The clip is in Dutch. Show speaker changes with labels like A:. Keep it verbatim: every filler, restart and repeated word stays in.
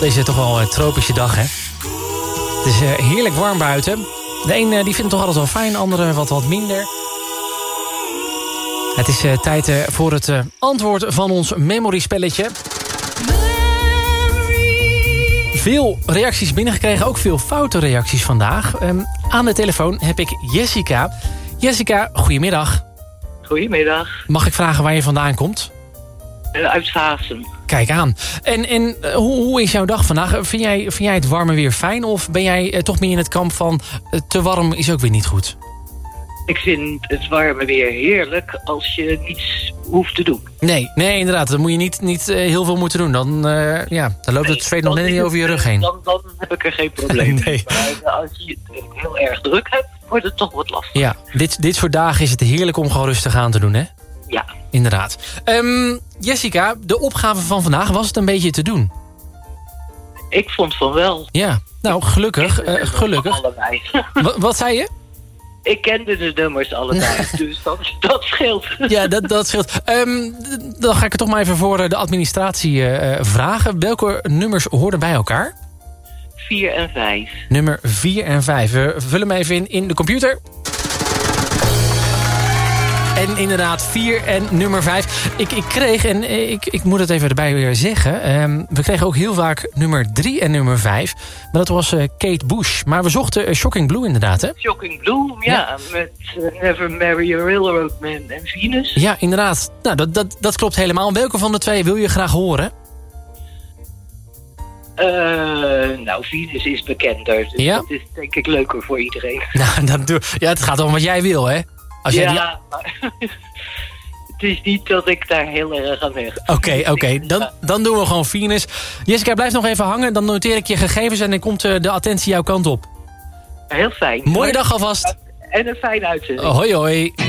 A: Deze toch wel een tropische dag, hè? Het is uh, heerlijk warm buiten. De een uh, die vindt het toch altijd wel fijn, de andere wat, wat minder. Het is uh, tijd uh, voor het uh, antwoord van ons memory-spelletje. Veel reacties binnengekregen, ook veel foute reacties vandaag. Um, aan de telefoon heb ik Jessica. Jessica, goedemiddag.
B: Goedemiddag.
A: Mag ik vragen waar je vandaan komt?
B: Uh, uit Vaassen.
A: Kijk aan. En, en uh, hoe, hoe is jouw dag vandaag? Vind jij, vind jij het warme weer fijn? Of ben jij uh, toch meer in het kamp van uh, te warm is ook weer niet goed?
B: Ik vind het warme weer heerlijk als je niets hoeft te doen.
A: Nee, nee inderdaad. Dan moet je niet, niet uh, heel veel moeten doen. Dan, uh, ja, dan loopt nee, het zweet nog net niet over je rug heen.
B: Dan, dan heb ik er geen probleem mee.
A: Nee.
B: Maar als je het heel erg druk hebt, wordt het toch wat lastig.
A: Ja, dit, dit soort dagen is het heerlijk om gewoon rustig aan te doen, hè?
B: Ja.
A: Inderdaad. Um, Jessica, de opgave van vandaag, was het een beetje te doen?
B: Ik vond van wel.
A: Ja, nou gelukkig. Uh, gelukkig.
B: Allebei.
A: Wat, wat zei je?
B: Ik kende de nummers allebei, dus dat, dat scheelt.
A: Ja, dat, dat scheelt. Um, dan ga ik het toch maar even voor de administratie uh, vragen. Welke nummers hoorden bij elkaar?
B: vier en vijf.
A: Nummer vier en vijf. We vullen hem even in in de computer. En inderdaad, vier en nummer vijf. Ik, ik kreeg, en ik, ik moet het even erbij weer zeggen... Um, we kregen ook heel vaak nummer drie en nummer vijf. Maar dat was uh, Kate Bush. Maar we zochten uh, Shocking Blue inderdaad, hè?
B: Shocking Blue, ja. ja. Met uh, Never Marry a Railroad Man en Venus.
A: Ja, inderdaad. Nou, dat, dat, dat klopt helemaal. Welke van de twee wil je graag horen?
B: Uh, nou, Venus is bekender. Dus
A: ja?
B: dat is denk ik leuker voor iedereen.
A: Nou, dat doe, ja, het gaat om wat jij wil, hè? Als
B: ja,
A: jij die...
B: maar het is niet dat ik daar heel erg aan hecht.
A: Oké, okay, oké. Okay. Dan, dan doen we gewoon Venus. Jessica, blijf nog even hangen. Dan noteer ik je gegevens en dan komt de attentie jouw kant op.
B: Heel fijn.
A: Mooie dag alvast.
B: En een fijne uitzending.
A: Hoi, hoi.